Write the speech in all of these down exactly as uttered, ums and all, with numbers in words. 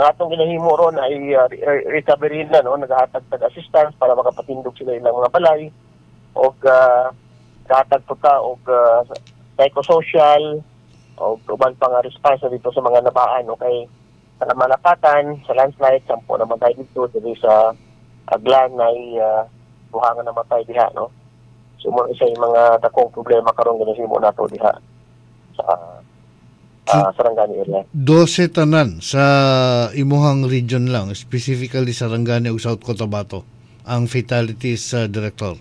atong ginahimo ron ay uh, recovery na, no, naghahatag tag assistance para makapatindog sila ilang mga balay o uh, naghahatag po ta o uh, psychosocial o uban pang response dito sa mga nabaan, no, kay sa malapatan, sa landslide, sampo na matay dito dito sa Aglan ay uh, buhangan na matay diha, no. So mo isa yung mga dakong problema karon ginahimo nato diha sa uh, Sarangani area. dose tanan sa imuhang region lang, specifically Sarangani ug South Cotabato ang fatalities sa uh, Director.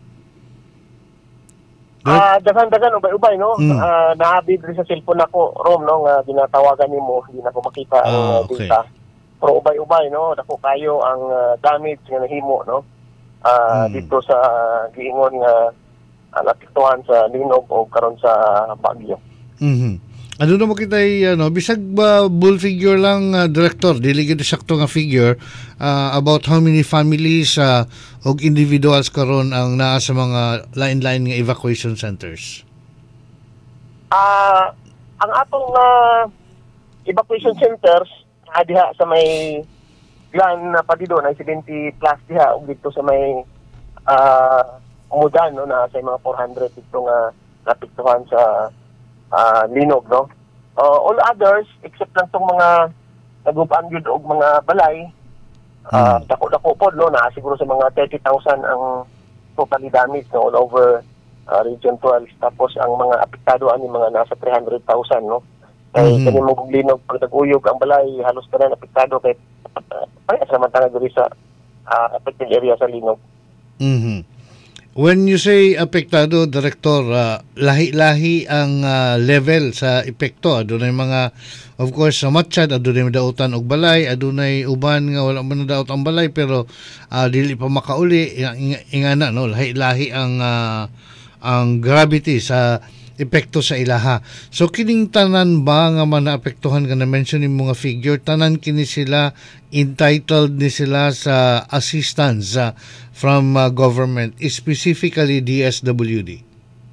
Ah, uh, dagan-dagan ubay-ubay, no. Mm. Uh, naabid rin sa cellphone nako rom, no, nga ginatawagan nimo, hindi na ko makita ang uh, okay. data. Pero ubay-ubay, no, dako kayo ang uh, damage nga nahimo, no. Uh, mm. dito sa uh, giingon nga uh, natiktuhan sa Linog o karon sa Baguio. Mhm. Ano na mo kita ano, bisag ba bull figure lang, uh, Director, dili gid sakto nga figure uh, about how many families uh, og individuals karon ang naa sa mga line-line nga evacuation centers? Ah, uh, ang atong uh, evacuation centers uh, diha sa may Glan na padido na seventy plus diha ug dito sa may uh, umudan, no, na sa mga four hundred dito nga napiktuhan sa Uh, Linog, no? Uh, all others, except lang itong mga nagubaan yun o mga balay, uh, mm. dako-dako po, no? Na siguro sa mga thirty thousand ang totally damaged, no? All over uh, Region twelve. Tapos ang mga apektado ani mga nasa three hundred thousand, no? Kaya mm-hmm. kanina mong Linog, pag nag-uyog ang balay, halos ka na apektado kahit uh, ay, samantala diri sa uh, affected area sa Linog. Mhm. When you say apektado, Director, uh, lahi-lahi ang uh, level sa epekto. Adunay mga, of course, sa matsyad, adunay madautan og balay, adunay uban nga wala man nadaot ang balay, pero uh, dili pa makauli, ingana, no? Lahi-lahi ang, uh, ang gravity sa epekto sa ilaha. So, kining tanan ba nga man naapektuhan ka na mention yung mga figure, tanan kini sila entitled ni sila sa assistance uh, from uh, government, specifically D S W D?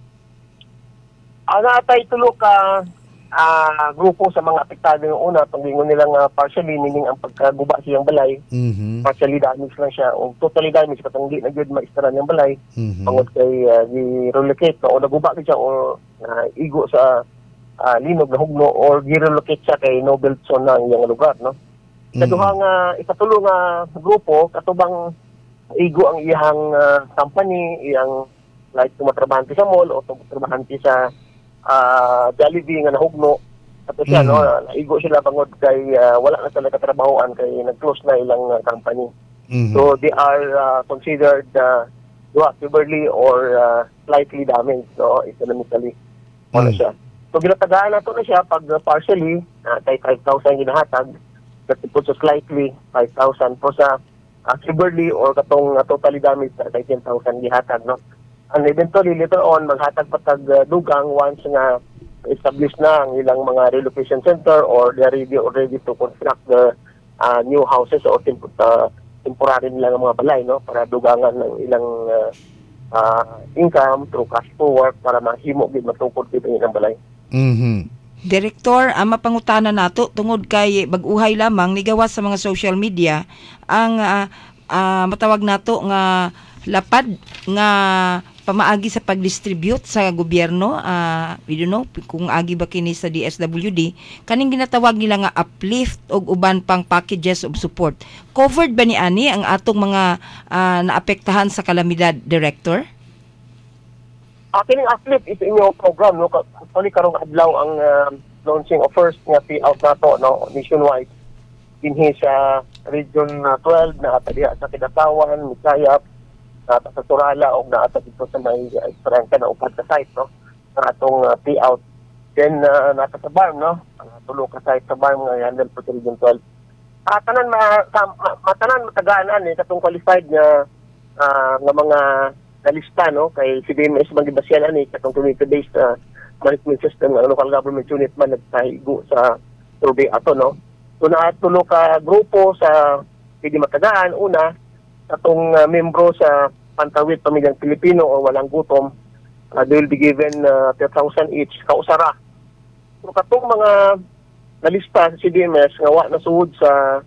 Ang uh, natay tulo ka uh, grupo sa mga apektado yung una, tunggingon nilang uh, partially, meaning ang pagkaguba siyang balay, mm-hmm. partially damage lang siya, o totally damage, katang di na good maistran yung balay, mm-hmm. pangod kay uh, gi-relocate, o naguba siya, o uh, igo sa uh, Linog na hugno, or gi-relocate siya kay no build zone ng iyang lugar, no? Sa mm-hmm. duhang uh, ikatulong uh, grupo, katubang igo ang iyang uh, company, iyang like tumatrabahante sa mall o tumatrabahante sa uh, Jollibee nga nahugno. Tapos siya, mm-hmm. no, naigo sila bangod kay uh, wala na sila katrabahoan kay nag-close na ilang uh, company. Mm-hmm. So they are uh, considered uh, severely or uh, slightly damaged, no, economically. Mm-hmm. Ano siya. So ginatagaan na to na siya pag uh, partially, uh, kay five thousand ginahatag, but sa slightly five thousand po sa Uh, severely or katong uh, totally damaged na uh, ten thousand gihatag, no? And eventually later on maghatag patag uh, dugang once nga establish na ang ilang mga relocation center or they are ready already to construct the uh, new houses or temp- uh, temporary nilang mga balay, no, para dugangan ng ilang uh, uh, income through cash to work para mahimo gid matukod gid ang balay. Mhm. Direktor, ang mapangutana nato tungod kay bag-uhay lamang nigawas sa mga social media ang uh, uh, matawag nato nga lapad nga pamaagi sa pag-distribute sa gobyerno, uh, we don't know kung agi ba kini sa D S W D, kaning ginatawag nila nga uplift og uban pang packages of support. Covered ba ni ani ang atong mga uh, naapektahan sa kalamidad, Director? Akin ang uplift is inyong program, no? Actually, karong adlaw ang uh, launching of first nga payout nato, no, nationwide. Dinhi sa Region uh, twelve, na ata diha sa Kidapawan, Misayap, na ata sa Surala, o na ata dito sa may uh, Esperanza na upat ka site, no, ang atong uh, payout. Then, uh, nata sa Barm, no, ang tulo ka site sa Barm nga handle po sa Region twelve. Ah, tanan, ma, ma, matanan matagaanan, eh, katong qualified nga, uh, nga mga nalista, no, kay C D M S magibasyan ani katong community-based uh, management system ng local government unit man nagtahigo sa survey ato, no. So natulo ka grupo sa pwede matagaan. Una, katong uh, membro sa Pantawid Pamilyang Pilipino o Walang Gutom, uh, they will be given uh, ten thousand each kausara. So katong mga nalista sa C D M S nga wa nasuhod sa